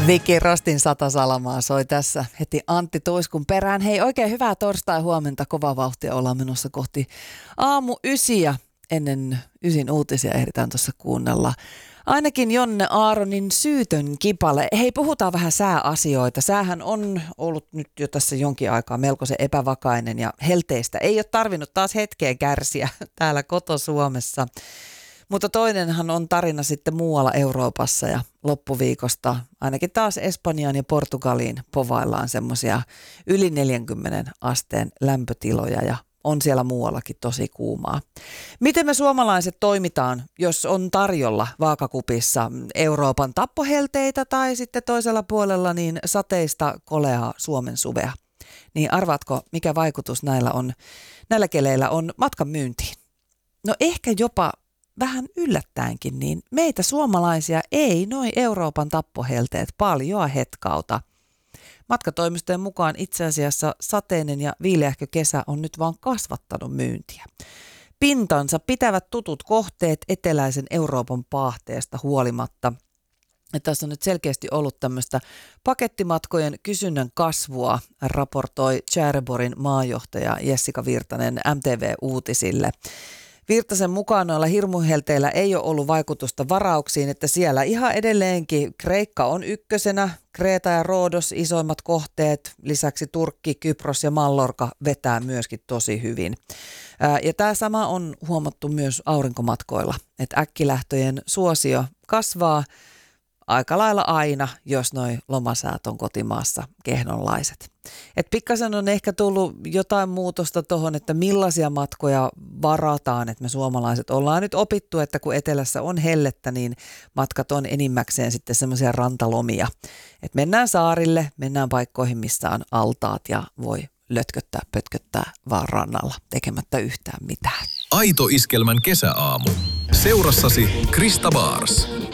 Viki Rostin 100 salamaa soi tässä heti Antti Tuiskun perään. Hei, oikein hyvää torstai-huomenta. Kova vauhtia ollaan menossa kohti aamu 9. Ennen 9 uutisia ehditään tuossa kuunnella. Ainakin Jonne Aaronin Syytön kipale. Hei, puhutaan vähän sääasioita. Säähän on ollut nyt jo tässä jonkin aikaa melkoisen epävakainen ja helteistä. Ei ole tarvinnut taas hetkeä kärsiä täällä koto-Suomessa. Mutta toinenhan on tarina sitten muualla Euroopassa ja loppuviikosta ainakin taas Espanjaan ja Portugaliin povaillaan semmoisia yli 40 asteen lämpötiloja ja on siellä muuallakin tosi kuumaa. Miten me suomalaiset toimitaan, jos on tarjolla vaakakupissa Euroopan tappohelteitä tai sitten toisella puolella niin sateista koleaa Suomen suvea? Niin arvaatko, mikä vaikutus näillä keleillä on matkan myyntiin? No ehkä jopa vähän yllättäenkin, niin meitä suomalaisia ei noi Euroopan tappohelteet paljoa hetkauta. Matkatoimistojen mukaan itse asiassa sateinen ja viileähkö kesä on nyt vaan kasvattanut myyntiä. Pintansa pitävät tutut kohteet eteläisen Euroopan paahteesta huolimatta. Ja tässä on nyt selkeästi ollut tämmöistä pakettimatkojen kysynnän kasvua, raportoi Tjäreborgin maajohtaja Jessica Virtanen MTV-uutisille. Virtasen mukaan noilla hirmuhelteillä ei ole ollut vaikutusta varauksiin, että siellä ihan edelleenkin Kreikka on ykkösenä, Kreeta ja Roodos isoimmat kohteet, lisäksi Turkki, Kypros ja Mallorca vetää myöskin tosi hyvin. Ja tämä sama on huomattu myös aurinkomatkoilla, että äkkilähtöjen suosio kasvaa aika lailla aina, jos noi lomasäät on kotimaassa kehnonlaiset. Et pikkasen on ehkä tullut jotain muutosta tuohon, että millaisia matkoja varataan, että me suomalaiset ollaan nyt opittu, että kun etelässä on hellettä, niin matkat on enimmäkseen sitten semmoisia rantalomia. Että mennään saarille, mennään paikkoihin, missä on altaat ja voi lötköttää, pötköttää vaan rannalla tekemättä yhtään mitään. Aito Iskelmän kesäaamu. Seurassasi Krista Baars.